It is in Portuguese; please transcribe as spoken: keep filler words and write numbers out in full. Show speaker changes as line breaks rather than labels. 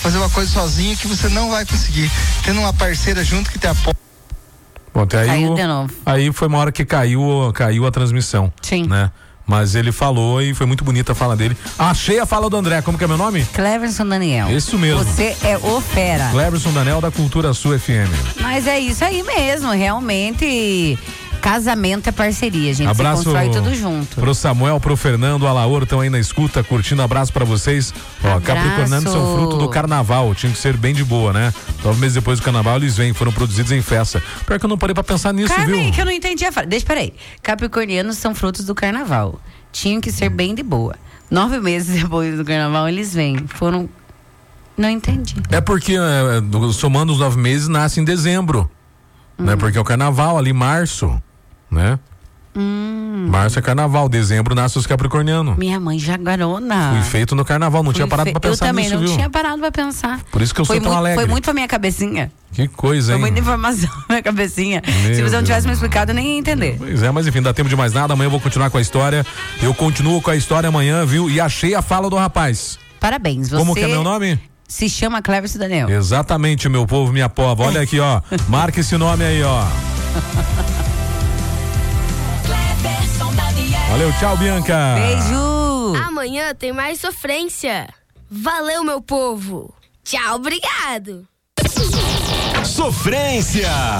fazer uma coisa sozinho que você não vai conseguir. Tendo uma parceira junto que te apoia.
Bom, até aí,
Caiu
o,
de novo.
aí foi uma hora que caiu, caiu a transmissão.
Sim.
Né? Mas ele falou e foi muito bonita a fala dele. Achei a fala do André, como que é meu nome?
Cleverson Daniel.
Isso mesmo.
Você é o fera.
Cleverson Daniel da Cultura Sul F M.
Mas é isso aí mesmo, realmente. Casamento é parceria, gente.
Abraço
se constrói tudo junto.
Pro Samuel, pro Fernando, Alaor, estão aí na escuta, curtindo. Abraço pra vocês. Ó,
Abraço.
Capricornianos são fruto do carnaval, tinha que ser bem de boa, né? Nove meses depois do carnaval eles vêm, foram produzidos em festa. Pior que eu não parei pra pensar nisso,
Calma
viu?
aí, que eu não entendi a fala. Deixa, peraí. Capricornianos são frutos do carnaval. Tinham que ser bem de boa. Nove meses depois do carnaval eles vêm. Foram... Não entendi.
É porque, é, do- somando os nove meses, nasce em dezembro.
Hum.
Né? Porque é o carnaval ali, março, né?
Hum.
Março é carnaval, dezembro nasce os capricornianos.
Minha mãe jaguarona.
Fui feito no carnaval, não tinha parado
Fe...
pra pensar
Eu também
nisso,
não
viu?
tinha parado pra pensar.
Por isso que eu
foi
sou tão
muito,
alegre.
Foi muito pra minha cabecinha.
Que coisa,
Foi
hein?
muita informação na minha cabecinha.
Meu
Se você não
Deus.
tivesse me explicado, eu nem ia entender.
Pois é, mas enfim, dá tempo de mais nada. Amanhã eu vou continuar com a história. Eu continuo com a história amanhã, viu? E achei a fala do rapaz.
Parabéns. Você
Como que é meu nome?
se chama Cleverson Daniel.
Exatamente, meu povo, minha pova. Olha aqui, ó. Marca esse nome aí, ó. Valeu, tchau, Bianca.
Beijo.
Amanhã tem mais sofrência. Valeu, meu povo. Tchau, obrigado.
Sofrência.